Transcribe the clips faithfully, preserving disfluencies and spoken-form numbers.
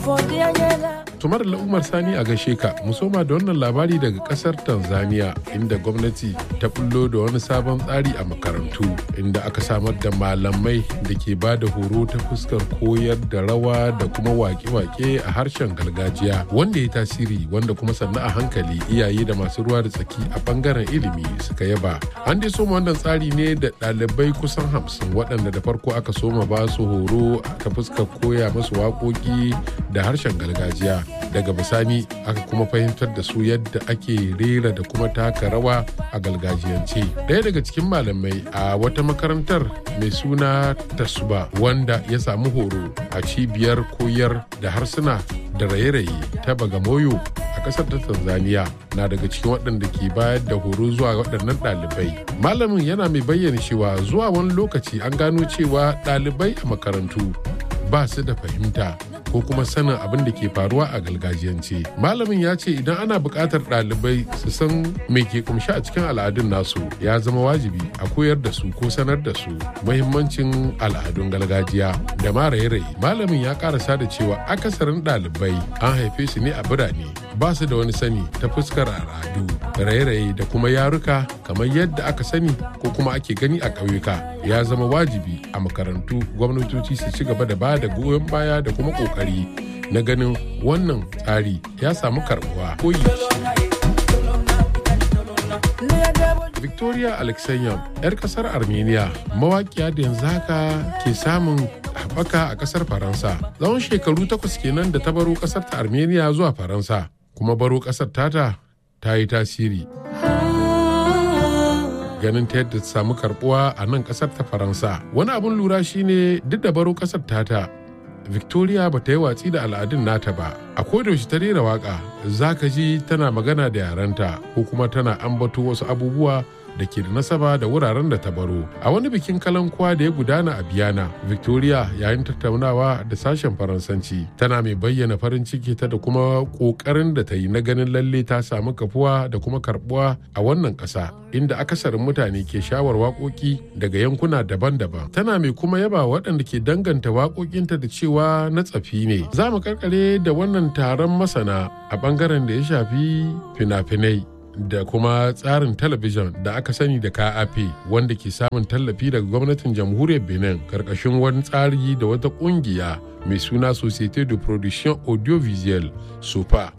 Tumar Umar Sani a gaishe ka musoma da wannan labari daga kasar Tanzania inda gwamnati ta bullo da wani sabon tsari a makarantu inda aka samar da malamai da ke ba da horo ta fuskar koyar da rawa da kuma wake-wake a harshen gargajiya wanda ya tasiri wanda kuma sannu a hankali iyaye da masu ruwa da tsaki a bangaren ilimi suka yaba. An dai soma wannan tsari ne da ɗalibai kusan hamsin waɗanda da farko aka soma ba su horo ta fuskar koya musu waƙoƙi da harshen gargajiya. Daga bisani aka kuma fahimtar da su yadda ake rera da kuma taka rawa a gargajiyance. Daya daga cikin malamai a wata makarantar mai suna Tasuba wanda ya samu horo a cibiyar koyar da harsuna da raye-raye ta Bagamoyo a kasar ta Tanzania na daga cikin waɗanda ke bayar da horo zuwa waɗannan ɗalibai. Malamin yana mai bayyana cewa zuwa wani lokaci an gano cewa ɗalibai a makarantu ba su da fahimta ko kuma sanin abin da ke faruwa a gargajiyance. Malamin ya ce idan ana buƙatar ɗalibai su san me ke kumshi a cikin al'adun nasu ya zama wajibi a koyar da su ko sanar da su muhimmancin al'adun gargajiya da ma raye-raye. Malamin ya karasa da cewa akasarin ɗalibai an haife su ne a birane ba su da wani sani ta fuskar al'adu raye-raye da kuma yaruka kamar yadda aka sani ko kuma ake gani a ƙauyuka. Ya zama wajibi a makarantu gwamnatoci su ci gaba da ba da goyon baya da kuma ƙoƙari na ganin wannan tsari ya samu karbuwa koyi. Victoria Alexeyam, 'yar kasar Armenia, mawaƙiya da yanzu haka ke samun haɓaka a kasar Faransa. Tsawon shekaru takwas kenan da ta baro kasar ta Armenia zuwa Faransa, kuma baro kasar tata ta yi tasiri. Ganin ta yadda ta samu karbuwa a nan kasar ta Faransa. Wani abin lura shine duk da baro kasar tata, Victoria ba ta yi watsi da al'adun nata ba. A kodayaushe ta rera waka, za ka ji tana magana da yarenta ko kuma tana ambato wasu abubuwa da ke da nasaba da wuraren da ta baro. A wani bikin kalankuwa da ya gudana a Biyana, Victoria yayin tattaunawa da sashen Faransanci tana mai bayyana farin ciki ta da kuma kokarin da ta yi na ganin lalle ta samu kafuwa da kuma karbuwa a wannan ƙasa inda akasarin mutane ke shawar waƙoƙi daga yankuna daban-daban. Tana mai kuma yaba waɗanda ke danganta waƙoƙinta da cewa na tsafi ne. Za mu karkare da wannan taron masana a ɓangaren da ya shafi fina-finai da kuma tsarin talabijin da aka sani da K A P wanda ke samun tallafi daga gwamnatin jamhuriyar Benin karkashin wani tsari da wata kungiya mai suna Société de Production Audiovisuelle S O P A.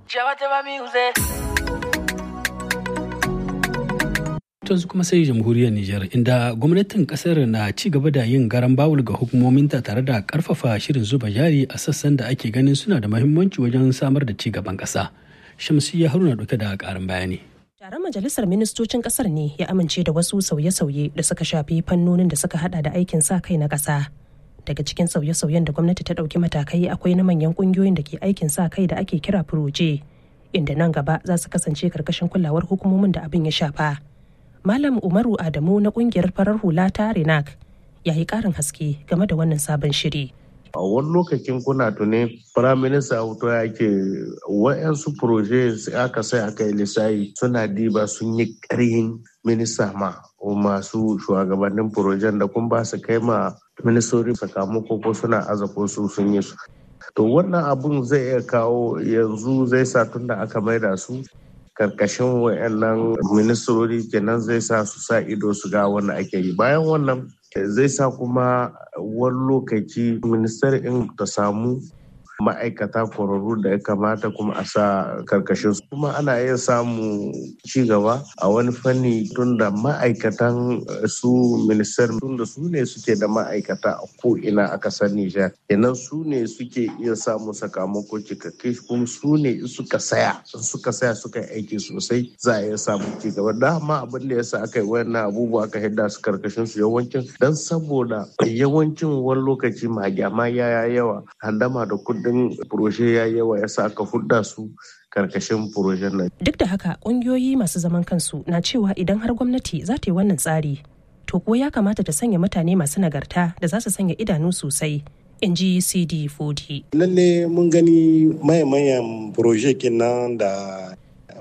Yanzu kuma sai jamhuriyar Nijar inda gwamnatin kasar na ci gaba da yin garan bawul ga hukumominta tare da karfafa shirin zuba jari a sassan da ake ganin suna da muhimmanci wajen samar da ci gaban kasa. Shamsiyya Haruna dauke da karin bayani. Taron majalisar ministocin kasar ne ya amince da wasu sauye-sauye da suka shafi fannonin da suka hada da aikin sa kai na kasa. Daga cikin sauye-sauyen da gwamnati ta dauki matakai akwai na manyan kungiyoyin da ke aikin sa kai da ake kira Proje, inda nan gaba za su kasance karkashin kulawar hukumomin da abin ya shafa. Malam Umaru Adamu na kungiyar farar hula ta Renak ya yi karin haske game da wannan sabon shiri. A wani lokacin kuna tuni firaminista auto ya ke wa'yansu proje aka sai aka yi lissayi suna diba sun yi ƙarhin minista ma masu shugabannin projen da kun ba su kai ma ministori sakamako ko suna azako su sun yi su. To wannan abun zai iya kawo yanzu zai sa tun da aka maida su karkashin wa'yannan ministrori kenan zai sa su sa ido su ga wannan ake yi. Bayan wannan zai sa kuma wani lokaci ministar in ta samu ma'aikata kwararru da ya kamata kuma a sa karkashin su kuma ana iya samu ci gaba a wani fanni tun da ma'aikatan su ministar tun da su ne suke da ma'aikata a ko'ina a kasar Nijar kenan su ne suke iya samu sakamako cikakke kuma su ne suka saya suka saya suka yi aiki sosai za a iya samu ci gaba dama abin da yasa aka yi wannan abubuwa aka hidda su karkashin su yawancin dan saboda yawancin wani lokaci magyama ya yawa handama da kudin proje ya yawa ya sa aka hudda su karkashin projen nan. Duk da haka kungiyoyi masu zaman kansu na cewa idan har gwamnati za ta yi wannan tsari to ko ya kamata ta sanya mutane masu nagarta da za su sanya idanu sosai in ji C D forty. Lalle mun gani mayan proje kenan da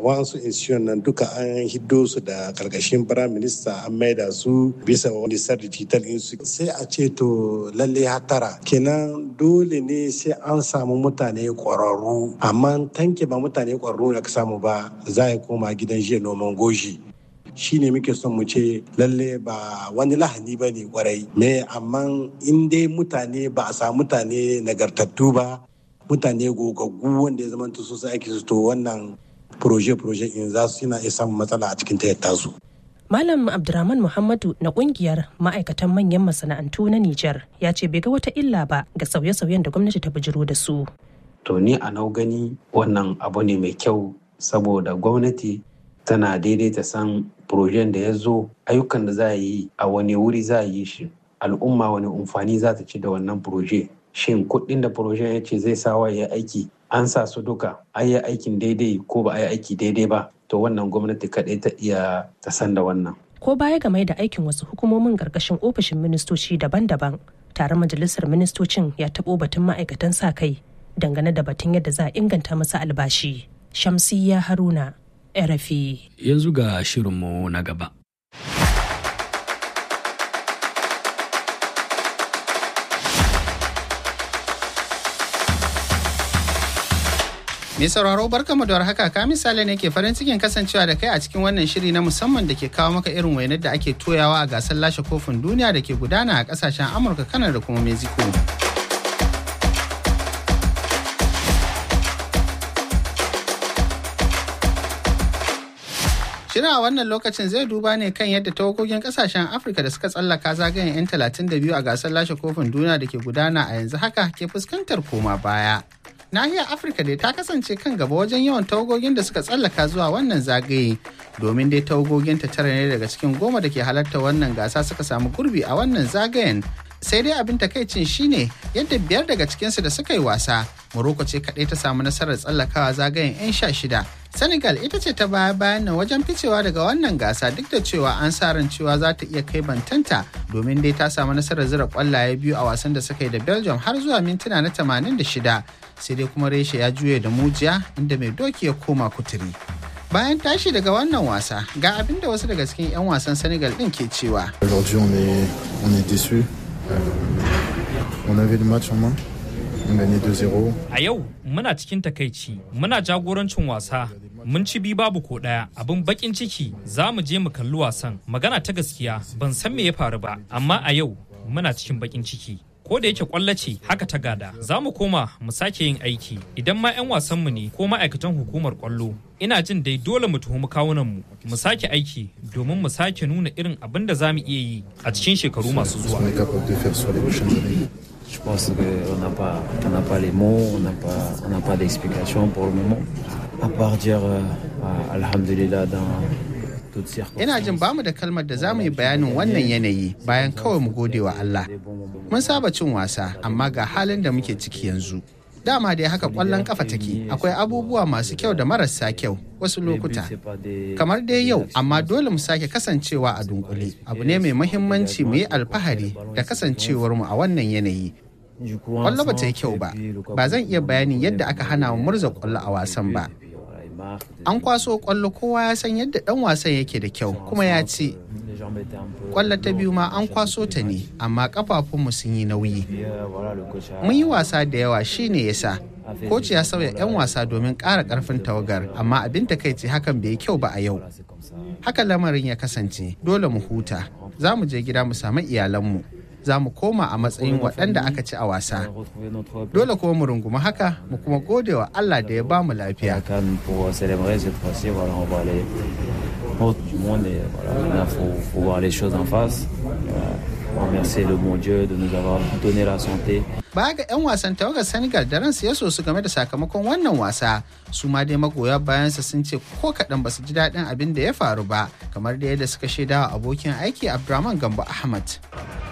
wasu institution nan duka an hiddo su da karkashin prime minister an maida su bisa wani sarri digital su sai a ce to lalle hatara kenan dole ne sai an samu mutane kwararru amma tanke ba mutane kwararru da ka samu ba za a koma gidan jiya noman goji shi ne muke son mu ce lalle ba wani lahani ba ne kwarai me amma in dai mutane ba a samu mutane nagartattu ba mutane gogaggu wanda ya zama su sai ake su to wannan proje-proje in za su yana iya samun matsala a cikin tayyata su. Malam Abdurrahman Muhammadu na kungiyar ma'aikatan manyan masana'antu na Nijar ya ce bai ga wata illa ba ga sauye-sauyen da gwamnati ta bijiro da su. To ni a nau gani wannan abu ne mai kyau saboda gwamnati tana daidaita san projen da ya zo ayyukan da za a yi a wani wuri za a yi shi al'umma wani amfani za ta ci da wannan proje. Shin kuɗin da projen ya ce zai sawa ya aiki an sa su duka an yi aikin daidai ko ba a yi aiki daidai ba to wannan gwamnati kaɗai ta iya ta san da wannan. Ko baya game da aikin wasu hukumomin ƙarƙashin ofishin ministoci daban-daban taron majalisar ministocin ya taɓo batun ma'aikatan sa kai dangane da batun yadda za a inganta masa albashi. Shamsiyya Haruna, R F I. Yanzu ga shirinmu na gaba. Mai sauraro barkamu da warhaka ka misali ne ke farin cikin kasancewa da kai a cikin wannan shiri na musamman da ke kawo maka irin wainar da ake toyawa a gasar lashe kofin duniya da ke gudana a kasashen Amurka, Kanada da kuma Mexico. Shirin a wannan lokacin zai duba ne kan yadda tawagogin kasashen Afirka da suka tsallaka zagayen 'yan talatin da biyu a gasar lashe kofin duniya da ke gudana a yanzu haka ke fuskantar koma baya. Nahiyar Afirka dai ta kasance kan gaba wajen yawan tawagogin da suka tsallaka zuwa wannan zagaye domin dai tawagogin ta tara ne daga cikin goma da ke halarta wannan gasa suka samu gurbi a wannan zagayen. Sai dai abin takaicin shine yadda biyar daga cikinsu da suka yi wasa, Morocco ce kaɗai ta samu nasarar tsallakawa zagayen 'yan sha shida. Senegal ita ce ta baya bayan nan wajen ficewa daga wannan gasa duk da cewa an sa ran cewa za ta iya kai bantanta domin dai ta samu nasarar zira kwallaye biyu a wasan da suka yi da Belgium har zuwa mintuna na tamanin da shida. Sai dai kuma reshe ya juye da mujiya inda mai doki ya koma kuturi. Bayan tashi daga wannan wasa ga abin da wasu daga cikin 'yan wasan Senegal din ke cewa. Aujourd'hui on est on est déçus. On avait le match en main. On gagnait deux zéro. A yau muna cikin takaici, muna jagorancin wasa. Mun ci bi babu ko daya. Abin bakin ciki za mu je mu kalli wasan. Magana ta gaskiya ban san me ya faru ba, amma a yau muna cikin bakin ciki. Ko da yake kwallo ce haka ta gada, za mu koma mu sake yin aiki. Idan ma 'yan wasanmu ne ko ma'aikatan hukumar kwallo, ina jin dai dole mu tuhumi kawunanmu mu sake aiki domin mu sake nuna irin abin da za mu iya yi a cikin shekaru masu zuwa. Je pense qu'on n'a pas, on n'a pas les mots, on n'a pas, on n'a pas d'explication pour le moment. À part dire euh, alhamdulillah dans toutes circonstances. Ina jin bamu da kalmar da za mu yi bayanin wannan yanayi bayan kawai mu gode wa Allah. Mun saba cin wasa amma ga halin da muke ciki yanzu. Dama dai haka kwallon kafa take, akwai abubuwa masu kyau da marasa kyau wasu lokuta. Kamar dai yau, amma dole mu sake kasancewa a dunkule. Abu ne mai muhimmanci mu yi alfahari da kasancewar mu a wannan yanayi. Kwallo ba ta yi kyau ba, ba zan iya bayanin yadda aka hana mu murza kwallo a wasan ba. An kwaso kwallo kowa ya san yadda dan wasan yake da kyau kuma ya ce kwallo ta biyu ma an kwaso ta ne amma kafafunmu sun yi nauyi. Mun yi wasa da yawa shine yasa koci ya sauya 'yan wasa domin ƙara ƙarfin tawagar amma abin takaici hakan bai yi kyau ba a yau. Haka lamarin ya kasance dole mu huta, za mu je gida mu samu iyalanmu. Za mu koma a matsayin waɗanda aka ci a wasa. Dole kuma mu rungumi haka mu kuma gode wa Allah da ya ba mu lafiya. Baya ga 'yan wasan tawagar Senegal da ransu ya so su game da sakamakon wannan wasa, su ma dai magoya bayansa sun ce ko kaɗan ba su ji daɗin abin da ya faru ba, kamar da yadda suka shaidawa abokin aiki Abdurrahman Gambo Ahmad.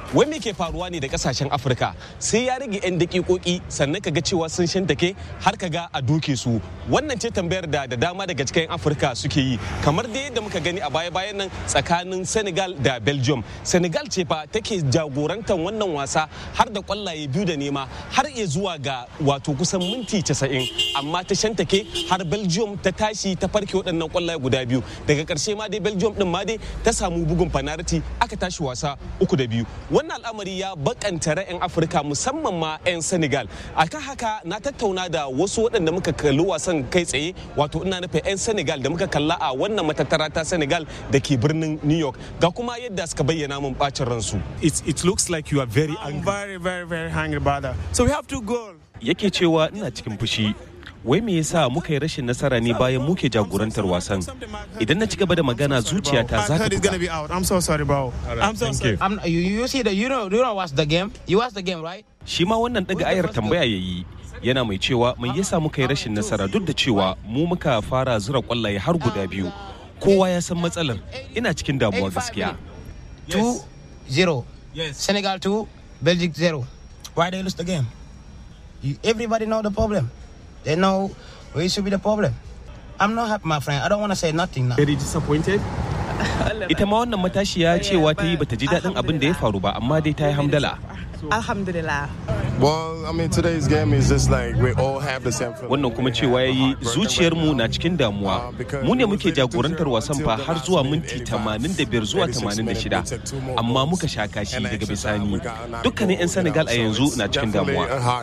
wai me ke faruwa ne da kasashen Afirka sai ya rage 'yan dakikoki sannan kaga cewa sun shantake har kaga a doke su. Wannan ce tambayar da da dama daga cikin Afirka suke yi, kamar da yadda muka gani a baya-bayan nan tsakanin Senegal da Belgium. Senegal ce fa take jagorantar wannan wasa har da kwallaye biyu da nema har iya zuwa ga wato kusan minti casa'in, amma ta shantake har Belgium ta tashi ta farke waɗannan kwallaye guda biyu. Daga ƙarshe ma dai Belgium din ma dai ta samu bugun fanariti aka tashi wasa uku da biyu. Wannan al'amari ya bakanta ra'ayin Afirka musamman ma 'yan Senegal. Akan haka na tattauna da wasu waɗanda muka kalli wasan kai tsaye, wato ina nufin 'yan Senegal da muka kalla a wannan matattara ta Senegal da ke birnin New York, ga kuma yadda suka bayyana mun bacin ransu. It, it looks like you are very angry. I'm very very very angry about that. So we have to go. Yake cewa ina cikin fushi. Wai me yasa muka yi rashin nasara ne bayan muke jagorantar wasan? Idan na ci gaba da magana zuciyata za ta buga. I'm so sorry bro. I'm so sorry. I'm, you, you see the you know you know watch the game. You watch the game, right? Shi ma wannan daga ayar tambaya yayi. Yana mai cewa mai yasa muka yi rashin nasara duk da cewa mu muka fara zura kwallaye har guda biyu. Kowa ya san matsalar. Ina cikin damuwa gaskiya. two zero. Yes. Senegal two, Belgium zero. Why they lose the game? You, everybody know the problem. They know where should be the problem. I'm not happy, my friend. I don't want to say nothing now. Very disappointed. Ita ma wannan matashiya cewa ta yi bata ji daɗin abin da ya faru ba, amma dai ta yi hamdala. Alhamdulillah. Well, I mean, today's game is just like we all have the same feeling. Wannan kuma cewa yayi zuciyarmu na cikin damuwa. Mu ne muke jagorantar wasan fa har zuwa minti tamanin da biyar zuwa tamanin da shida, amma muka sha kashi daga bisani. Dukkanin 'yan Senegal a yanzu na cikin damuwa.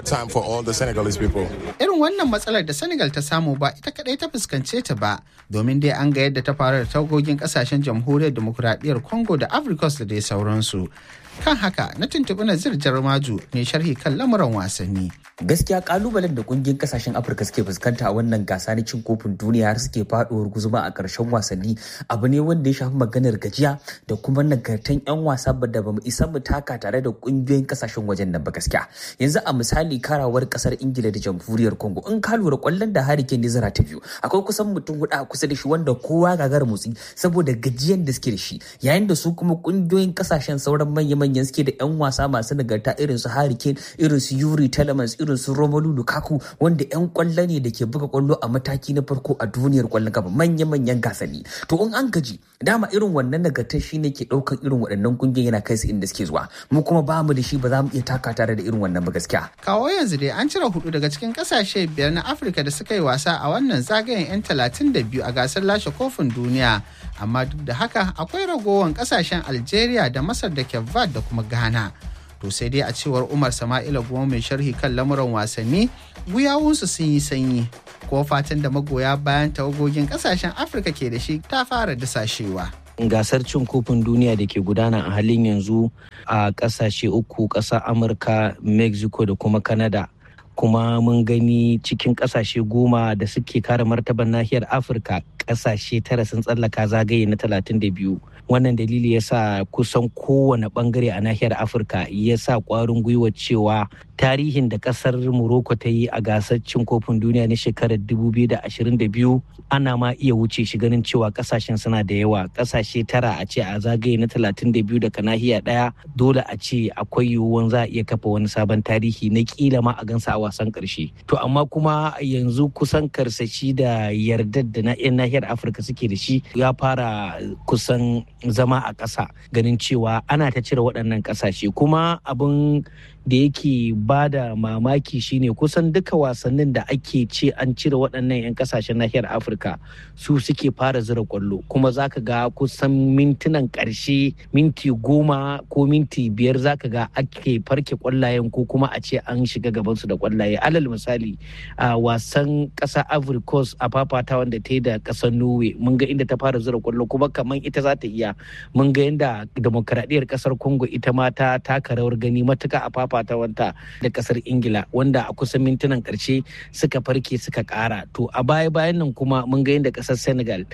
Irin wannan matsalar da Senegal ta samu ba ita kadai ta fuskance ta ba, domin dai an ga yadda ta faru da tagogin kasashen jamhuriyar demokuraɗiyyar Congo da Ivory Coast da dai sauransu. Kan haka na tuntuɓi Nazir Jarmaju mai sharhi kan lamuran wasanni. Gaskiya kalubalen da kungiyoyin kasashen Afirka suke fuskanta a wannan gasa na cin kofin duniya har suke faduwar guzuma a ƙarshen wasanni abu ne wanda ya shafi maganar gajiya da kuma nagartan 'yan wasa da bamu isa mu taka tare da kungiyoyin kasashen wajen nan ba gaskiya. Yanzu a misali karawar kasar Ingila da Jamhuriyar Congo in ka lura kwallon da Harry Kane zira ta biyu akwai kusan mutum hudu a kusa da shi wanda kowa gagar motsi saboda gajiyan da suke da shi, yayin da su kuma kungiyoyin kasashen sauran manyan manyan suke da 'yan wasa masu nagarta irin su Harry Kane, irin su Yuri Telemans, irin su Romelu Lukaku wanda 'yan kwallo ne da ke buga kwallo a mataki na farko a duniyar kwallon kafa manya-manyan gasanni. To in an gaji dama irin wannan nagartar shi ne ke ɗaukar irin waɗannan kungiyoyi yana kai su inda suke zuwa. Mu kuma ba mu da shi ba za mu iya taka tare da irin wannan ba gaskiya. Kawo yanzu dai an cire hudu daga cikin kasashe biyar na Afirka da suka yi wasa a wannan zagayen 'yan talatin da biyu a gasar lashe kofin duniya. Amma duk da haka akwai ragowar kasashen Algeria da Masar da Cape Verde da kuma Ghana. To sai dai a cewar Umar Sama'ila Goma mai sharhi kan lamuran wasanni, guyawunsu sun yi sanyi. Ko fatan da magoya bayan tawagogin kasashen Afirka ke da shi ta fara dasashewa. Gasar cin kofin duniya da ke gudana a halin yanzu a kasashe uku, ƙasar Amurka, Mexico da kuma Canada. Kuma mun gani cikin kasashe goma da suke kare martaban nahiyar Afirka, kasashe tara sun tsallaka zagaye na talatin da biyu. Wannan dalili ya sa kusan kowane bangare a nahiyar Afirka ya sa kwarin gwiwa cewa tarihin da kasar Morocco ta yi a gasar cin kofin duniya na shekarar dubu biyu da ashirin da biyu ana ma iya wuce shi ganin cewa kasashen suna da yawa. Kasashe tara a ce a zagaye na talatin da biyu daga nahiya daya, dole a ce akwai yiwuwan za a iya kafa wani sabon tarihi na kila ma a gansa a wasan karshe. To amma kuma yanzu kusan karsashi da yardar da na 'yan nahiyar Afirka suke da shi ya fara kusan zama a ƙasa, ganin cewa ana ta cire waɗannan ƙasashe. Kuma abin da yake ba da mamaki shine kusan duka wasannin da ake ce an cire waɗannan 'yan ƙasashen nahiyar Afirka su suke fara zira ƙwallo, kuma zaka ga kusan mintunan ƙarshe minti goma ko minti biyar zaka ga ake farke ƙwallayen ko kuma a ce an shiga gabansu da ƙwallaye. Alal misali a wasan ƙasa Ivory Coast a fafata wanda ta yi da ƙasar Norway mun ga inda ta fara zira ƙwallo kuma kamar ita za ta iya. Mun ga yadda demokradiyyar ƙasar Congo ita ma ta taka rawar gani matuka a fafatawanta da ƙasar Ingila wanda a kusan mintunan ƙarshe suka farke suka ƙara. To a baya bayan nan kuma mun ga yadda ƙasar Senegal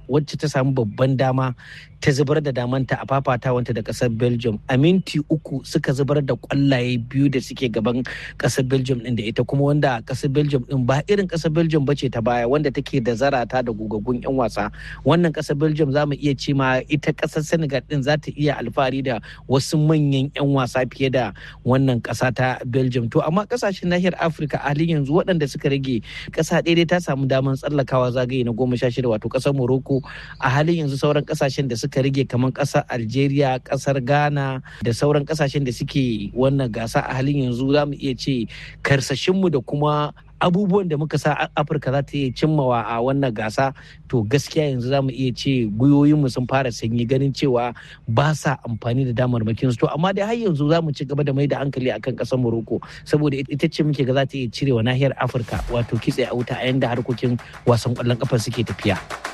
wacce ta samu babban dama ta zubar da damanta a fafatawanta da kasar Belgium. A minti uku suka zubar da kwallaye biyu da suke gaban kasar Belgium din da ita, kuma wanda kasar Belgium din ba irin kasar Belgium bace ta baya wanda take da zarata da gugaggun yan wasa. Wannan kasar Belgium za mu iya ce ma ita kasar Senegal din za ta iya alfahari da wasu manyan yan wasa fiye da wannan kasa ta Belgium. To amma kasashen nahiyar Afirka a halin yanzu waɗanda suka rage, kasa ɗaya dai ta samu damar tsallakawa zagaye na goma sha shida wato kasar Morocco. A halin yanzu sauran kasashen da suka rage kamar kasar Algeria, kasar Ghana da sauran kasashen da suke wannan gasa a halin yanzu za mu iya ce karsashinmu da kuma abubuwan da muka sa Afirka za ta iya cimmawa a wannan gasa, to gaskiya yanzu za mu iya ce gwiwoyinmu sun fara sanyi ganin cewa ba sa amfani da damarmakin su. To amma dai har yanzu za mu ci gaba da mai da hankali akan kasar Morocco saboda ita ce muke ga za ta iya cirewa nahiyar Afirka wato kitse a wuta a yanda harkokin wasan kwallon kafa suke tafiya.